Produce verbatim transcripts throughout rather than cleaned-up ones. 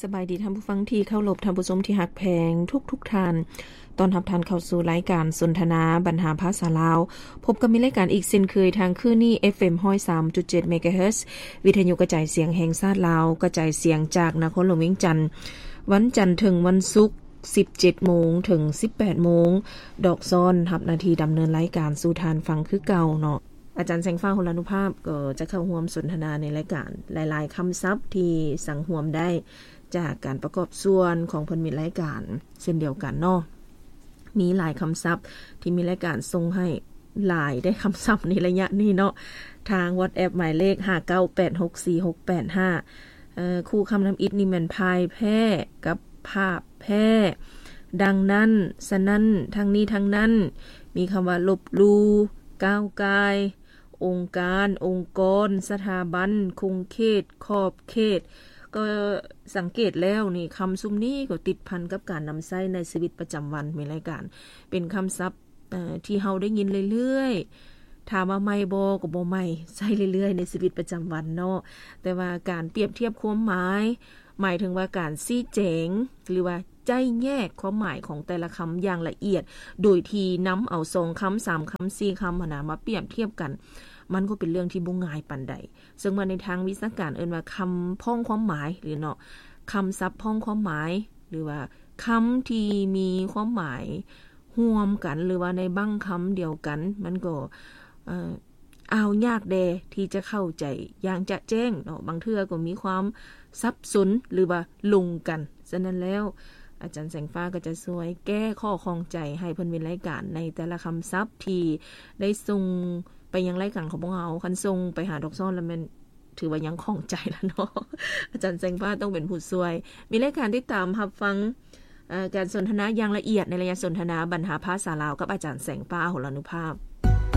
สบายดีท่านผู้ฟังที่เข้ารบท่านผู้ชมที่ฮักแพงทุกๆท่านตอนรับท่านเข้าสู่รายการสนทนาบรรหาภาษาลาวพบกับมีรายการอีกเช่นเคยทางคลื่นนี้ เอฟ เอ็ม หนึ่งศูนย์สามจุดเจ็ด เมกะเฮิรตซ์วิทยุกระจายเสียงแห่งชาติลาวกระจายเสียงจากนครหลวงเวียงจันทน์วันจันทร์ถึงวันศุกร์สิบเจ็ดโมงถึงสิบแปดโมงดอกซ้อนรับหน้าที่ดำเนินรายการสู่ทานฟังคือเก่าเนาะอาจารย์แสงฟ้าโหรานุภาพก็จะเข้าร่วมสนทนาในรายการหลายๆคำศัพท์ที่สังหวมได้จากการประกอบส่วนของเพิ่นมีรายการเช่นเดียวกันเนาะมีหลายคำศัพท์ที่มีรายการส่งให้หลายได้คำศัพท์ในระยะนี้เนาะทาง WhatsApp หมายเลขห้าเก้าแปดหกสี่หกแปดห้าเอ่อคู่คำนำอิฐนี่แม่นพายแพ้กับภาพแพ้ดังนั้นสนั่นทั้งนี้ทั้งนั้นมีคำว่าลบลูก้าวกายองค์การองค์กรสถาบันคงเขตขอบเขตก็สังเกตแล้วนี่คำซุมนี้ก็ติดพันกับการนำใช้ในชีวิตประจำวันมีรายการเป็นคำศัพท์ที่เฮาได้ยินเรื่อยๆถามว่าไม่บ่ก็บ่ไม่ใช้เรื่อยๆในชีวิตประจำวันเนาะแต่ว่าการเปรียบเทียบความหมายหมายถึงว่าการชี้แจงหรือว่าใจแยกความหมายของแต่ละคำอย่างละเอียดโดยที่นำเอาสองคำสามคำสี่คำนะมาเปรียบเทียบกันมันก็เป็นเรื่องที่บ่ง่ายปานใดซึ่งว่าในทางวิชาการเอิ้นว่าคำพ้องความหมายหรือเนาะคำศัพท์พ้องความหมายหรือว่าคำที่มีความหมายร่วมกันหรือว่าในบางคำเดียวกันมันก็เอ่อเอายากแดที่จะเข้าใจอย่างจะแจ้งเนาะบางเทื่อก็มีความสับสนหรือว่าลงกันฉะนั้นแล้วอาจารย์แสงฟ้าก็จะช่วยแก้ข้อข้องใจให้เพิ่นเป็นรายการในแต่ละคำศัพท์ที่ได้ส่งไปยังรายการของพวกเราคันส่งไปหาดอกซ้อนแล้วมันถือว่ายังข้องใจแล้วเนาะอาจารย์แสงฟ้าต้องเป็นผู้ช่วยมีรายการที่ตามรับฟังการสนทนาอย่างละเอียดในระยะสนทนาบรรหาภาษาลาวกับอาจารย์แสงฟ้าโหรานุภาพ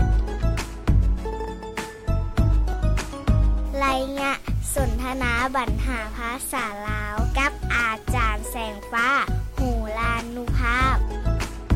รายงานสนทนาบรรหาภาษาลาวกับอาจารย์แสงฟ้าโหรานุภาพ